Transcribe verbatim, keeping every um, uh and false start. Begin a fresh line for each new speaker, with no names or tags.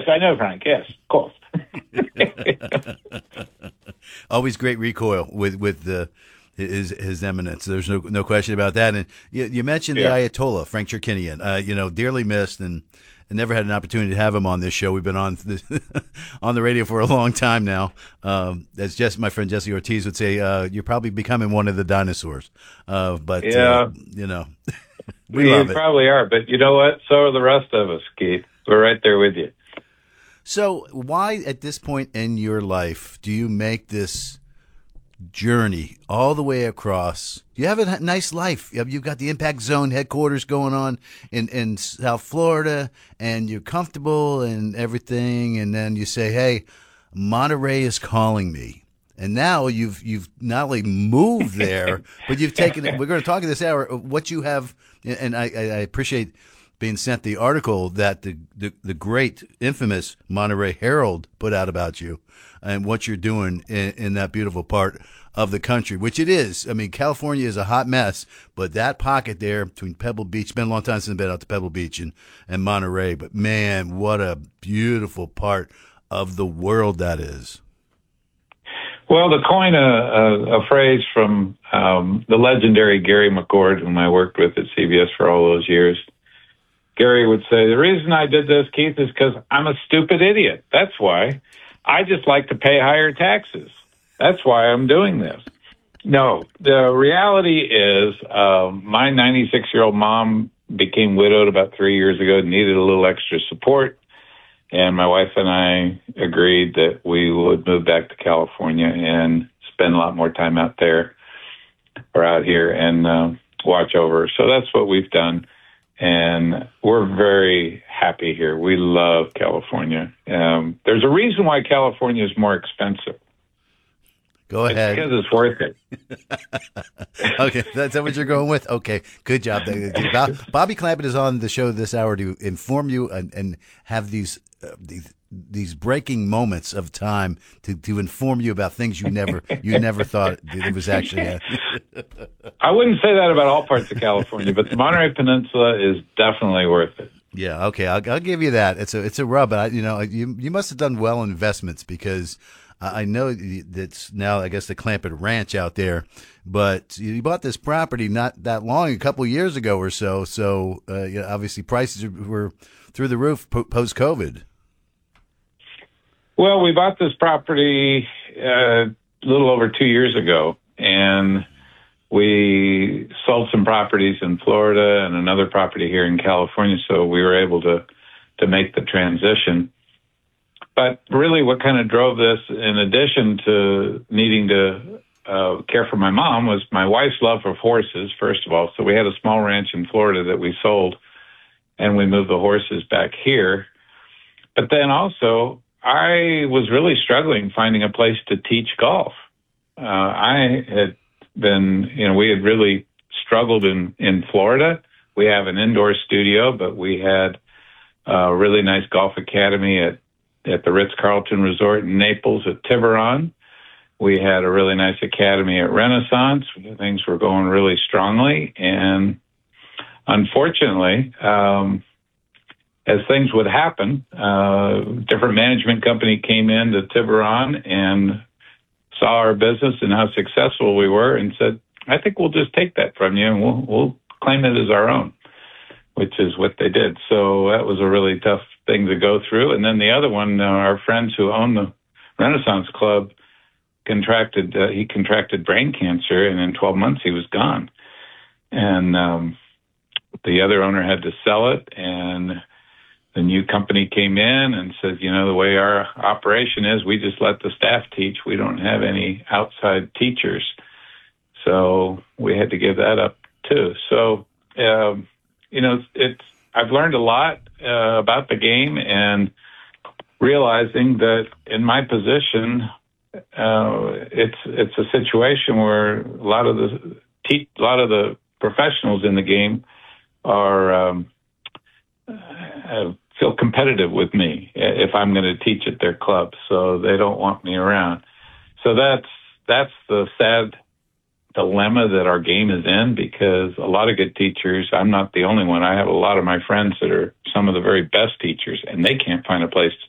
yes, I know Frank. Yes, of course.
Always great recoil with with the his his eminence. There's no no question about that. And you, you mentioned
Yeah.
the Ayatollah, Frank Cherkinian. Uh, you know, dearly missed, and, and never had an opportunity to have him on this show. We've been on this, on the radio for a long time now. Um, as Jess, my friend Jesse Ortiz would say, uh, you're probably becoming one of the dinosaurs. Uh, but
Yeah.
uh, you know, we
you
love it.
probably are, but you know what? So are the rest of us, Keith. We're right there with you.
So why, at this point in your life, do you make this journey all the way across? You have a nice life. You've got the Impact Zone headquarters going on in, in South Florida, and you're comfortable and everything. And then you say, hey, Monterey is calling me. And now you've you've not only moved there, but you've taken it. We're going to talk in this hour what you have, and I, I appreciate being sent the article that the, the, the great, infamous Monterey Herald put out about you and what you're doing in, in that beautiful part of the country, which it is. I mean, California is a hot mess, but that pocket there between Pebble Beach, it's been a long time since I've been out to Pebble Beach and, and Monterey, but man, what a beautiful part of the world that is.
Well, to coin a, a, a phrase from um, the legendary Gary McCord, whom I worked with at C B S for all those years, Gary would say, the reason I did this, Keith, is because I'm a stupid idiot. That's why. I just like to pay higher taxes. That's why I'm doing this. No, the reality is um, my ninety-six-year-old mom became widowed about three years ago, needed a little extra support, and my wife and I agreed that we would move back to California and spend a lot more time out there or out here and uh, watch over. So that's what we've done. And we're very happy here. We love California. Um, there's a reason why California is more expensive.
Go ahead.
It's because it's worth it.
Okay, that's what you're going with? Okay, good job. Bobby Clampett is on the show this hour to inform you and, and have these, uh, these these breaking moments of time to, to inform you about things you never you never thought it was actually happening.
I wouldn't say that about all parts of California, but the Monterey Peninsula is definitely worth it.
Yeah, okay, I'll, I'll give you that. It's a it's a rub. I, you know, you you must have done well in investments because I know that's now, I guess, the Clampett Ranch out there, but you bought this property not that long, a couple of years ago or so. So uh, you know, obviously prices were through the roof post COVID.
Well, we bought this property uh, a little over two years ago, and we sold some properties in Florida and another property here in California, so we were able to, to make the transition. But really what kind of drove this, in addition to needing to uh, care for my mom, was my wife's love of horses, first of all. So we had a small ranch in Florida that we sold, and we moved the horses back here. But then also, I was really struggling finding a place to teach golf. Uh, I had been, you know, we had really struggled in, in Florida. We have an indoor studio, but we had a really nice golf academy at, at the Ritz-Carlton Resort in Naples at Tiburon. We had a really nice academy at Renaissance. Things were going really strongly. And unfortunately, um, as things would happen, uh, different management company came in to Tiburon and saw our business and how successful we were and said, I think we'll just take that from you and we'll, we'll claim it as our own, which is what they did. So that was a really tough thing to go through. And then the other one, uh, our friends who own the Renaissance Club contracted, uh, he contracted brain cancer, and in twelve months he was gone. And um, the other owner had to sell it, and the new company came in and said, you know, the way our operation is, we just let the staff teach. We don't have any outside teachers. So we had to give that up too. So, um, you know, it's, I've learned a lot uh, about the game, and realizing that in my position, uh, it's, it's a situation where a lot of the te- a lot of the professionals in the game are, um, uh, feel competitive with me if I'm going to teach at their club, so they don't want me around. So that's that's the sad dilemma that our game is in, because a lot of good teachers, I'm not the only one. I have a lot of my friends that are some of the very best teachers, and they can't find a place